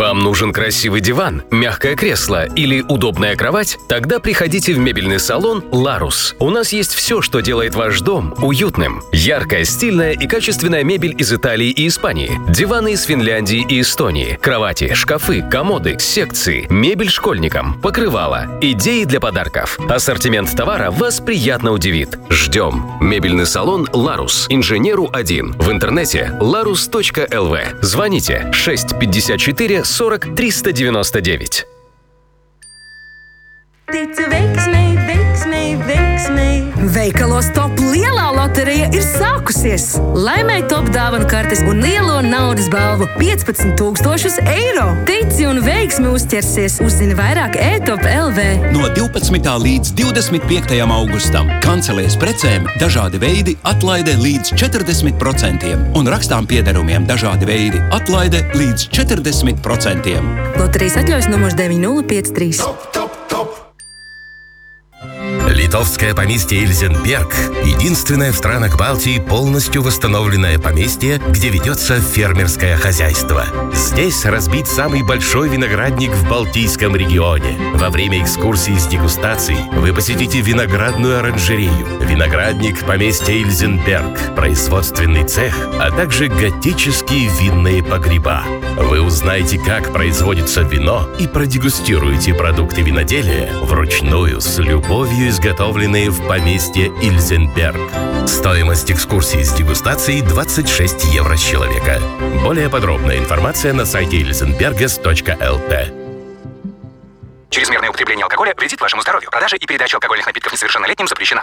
Вам нужен красивый диван, мягкое кресло или удобная кровать? Тогда приходите в мебельный салон «Ларус». У нас есть все, что делает ваш дом уютным. Яркая, стильная и качественная мебель из Италии и Испании. Диваны из Финляндии и Эстонии. Кровати, шкафы, комоды, секции. Мебель школьникам. Покрывала. Идеи для подарков. Ассортимент товара вас приятно удивит. Ждем. Мебельный салон «Ларус». Инженеру 1. В интернете larus.lv. Звоните 654 40 399. Veikalos top lielā loterija ir sākusies. Laimēji top dāvanu kartes un lielo naudas balvu 15,000 eiro. Tici un veiksmi uzķersies. Uzzini vairāk e-top LV. No 12. līdz 25. augustam kancelēs precēm dažādi veidi atlaide līdz 40% un rakstām piederumiem dažādi veidi atlaide līdz 40%. Loterijas atļaujas numurs 9053. Литовское поместье Ильзенберг – единственное в странах Балтии полностью восстановленное поместье, где ведется фермерское хозяйство. Здесь разбит самый большой виноградник в Балтийском регионе. Во время экскурсии с дегустацией вы посетите виноградную оранжерею, виноградник поместья Ильзенберг, производственный цех, а также готические винные погреба. Вы узнаете, как производится вино, и продегустируете продукты виноделия вручную, с любовью изготовленные в поместье Ильзенберг. Стоимость экскурсии с дегустацией 26 евро с человека. Более подробная информация на сайте ilzenberges.lt. Чрезмерное употребление алкоголя вредит вашему здоровью. Продажа и передача алкогольных напитков несовершеннолетним запрещена.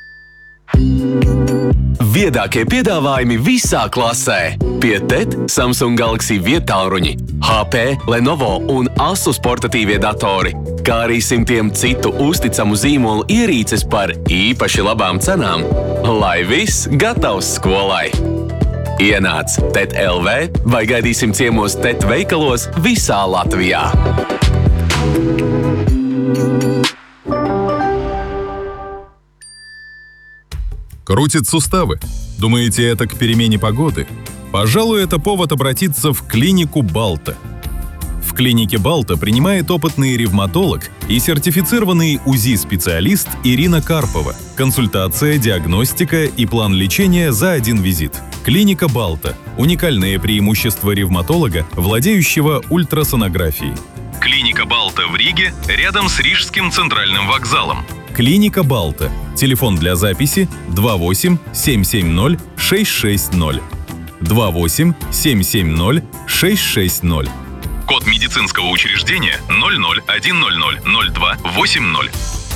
Viedākie piedāvājumi visā klasē. Pie TET, Samsung Galaxy viedtālruņi, HP, Lenovo un Asus portatīvie datori, kā arī simtiem citu uzticamu zīmolu ierīces par īpaši labām cenām. Lai viss gatavs skolai! Ienāc TET LV vai gaidīsim ciemos TET veikalos visā Latvijā. Крутит суставы? Думаете, это к перемене погоды? Пожалуй, это повод обратиться в клинику Балта. В клинике Балта принимает опытный ревматолог и сертифицированный УЗИ-специалист Ирина Карпова. Консультация, диагностика и план лечения за один визит. Клиника Балта – уникальное преимущество ревматолога, владеющего ультрасонографией. Клиника Балта в Риге, рядом с Рижским центральным вокзалом. Клиника Балта. Телефон для записи 28 770 660. 28 770 660. Код медицинского учреждения 00100 0280.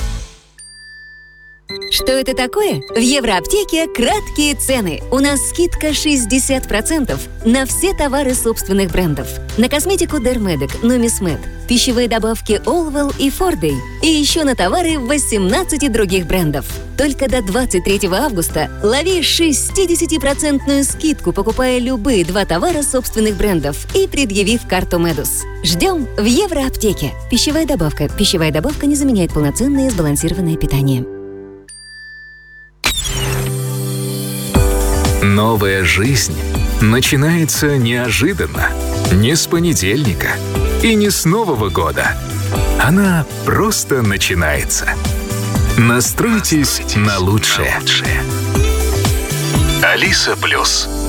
Что это такое? В Евроаптеке краткие цены. У нас скидка 60% на все товары собственных брендов. На косметику Dermedic, Numismed, пищевые добавки Allwell и Forday. И еще на товары 18 других брендов. Только до 23 августа лови 60% скидку, покупая любые 2 товара собственных брендов и предъявив карту Медус. Ждем в Евроаптеке. Пищевая добавка. Пищевая добавка не заменяет полноценное сбалансированное питание. Новая жизнь начинается неожиданно, не с понедельника и не с Нового года. Она просто начинается. Настройтесь на лучшее. Алиса Плюс.